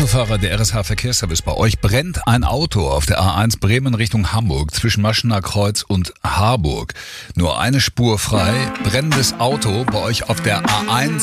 Autofahrer, der RSH Verkehrsservice bei euch. Brennt ein Auto auf der A1 Bremen Richtung Hamburg zwischen Maschener Kreuz und Harburg. Nur eine Spur frei. Brennendes Auto bei euch auf der A1